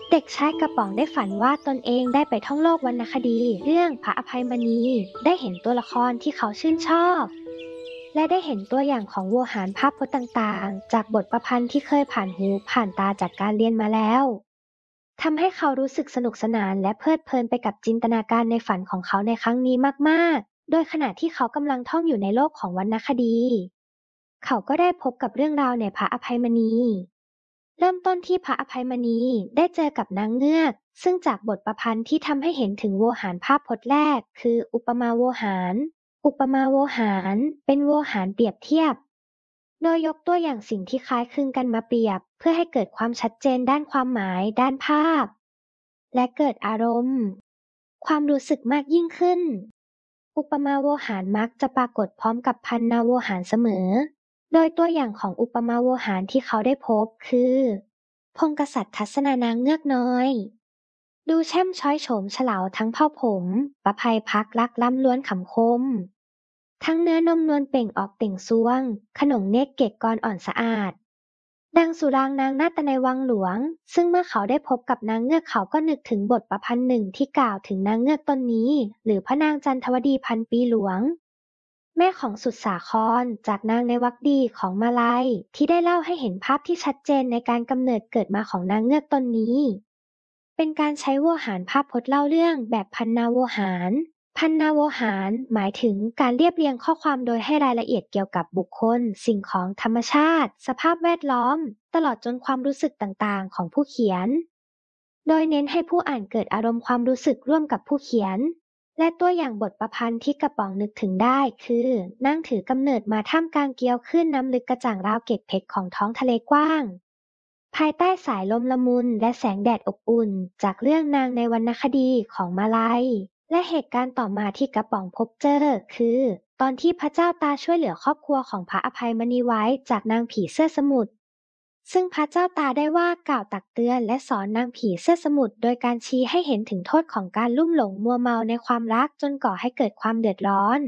เด็กชายกระป๋องได้ฝันว่าตนเองได้ไปท่องโลกวรรณคดีเรื่องพระอภัยมณีได้เห็นตัวละครที่เขาชื่นชอบและได้เห็นตัวอย่างของโวหารภาพพจน์ต่างๆจากบทประพันธ์ที่เคยผ่านหูผ่านตาจากการเรียนมาแล้วทำให้เขารู้สึกสนุกสนานและเพลิดเพลินไปกับจินตนาการในฝันของเขาในครั้งนี้มากๆโดยขณะที่เขากำลังท่องอยู่ในโลกของวรรณคดีเขาก็ได้พบกับเรื่องราวในพระอภัยมณี เริ่มต้นที่พระอภัยมณีได้เจอกับนางเงือกซึ่งจากบทประพันธ์ที่ทำให้เห็นถึงโวหารภาพพจน์แรกคืออุปมาโวหารอุปมาโวหารเป็นโวหารเปรียบเทียบโดยยกตัวอย่างสิ่งที่คล้ายคลึงกันมาเปรียบเพื่อให้เกิดความชัดเจนด้านความหมายด้านภาพและเกิดอารมณ์ความรู้สึกมากยิ่งขึ้นอุปมาโวหารมักจะปรากฏพร้อมกับพันนาโวหารเสมอ โดยตัวอย่างของอุปมาโวหารที่เขาได้พบคือพงกษัตริย์ทัศนานางเงือกน้อยดูแช่มช้อยโฉมเฉลาทั้งเผ่าผมประภัยพักลักล้ำล้วนขำคมทั้งเนื้อนมนวลเปล่งออกเต่งซวงขนงเนกเกกกรอ่อนสะอาดดังสุรางนางนาตในวังหลวงซึ่งเมื่อเขาได้พบกับนางเงือกเขาก็นึกถึงบทประพันธ์หนึ่งที่กล่าวถึงนางเงือกตนนี้หรือพระนางจันทวดีพันปีหลวง แม่ของสุดสาครจากนางในวรรคดีของมาลัยที่ได้เล่าให้เห็นภาพที่ชัดเจนในการกำเนิดเกิดมาของนางเงือกตนนี้เป็นการใช้โวหารภาพพจน์เล่าเรื่องแบบพันนาโวหารพันนาโวหารหมายถึงการเรียบเรียงข้อความโดยให้รายละเอียดเกี่ยวกับบุคคลสิ่งของธรรมชาติสภาพแวดล้อมตลอดจนความรู้สึกต่างๆของผู้เขียน โดยเน้นให้ผู้อ่านเกิดอารมณ์ความรู้สึกร่วมกับผู้เขียน และตัวอย่างบทประพันธ์ที่กระป๋องนึกถึงได้คือนั่งถือกำเนิดมาท่ามกลางเกลียวคลื่นน้ำลึกกระจ่างราวเกล็ดเพชรของท้องทะเลกว้าง ภายใต้สายลมละมุนและแสงแดดอบอุ่นจากเรื่องนางในวรรณคดีของมาลัยและเหตุการณ์ต่อมาที่กระป๋องพบเจอคือตอนที่พระเจ้าตาช่วยเหลือครอบครัวของพระอภัยมณีไว้จากนางผีเสื้อสมุทร ซึ่งพระเจ้าตาได้ว่ากล่าวตักเตือนและสอนนางผีเสื้อสมุทรโดยการชี้ให้เห็นถึงโทษของการลุ่มหลงมัวเมาในความรักจนก่อให้เกิดความเดือดร้อน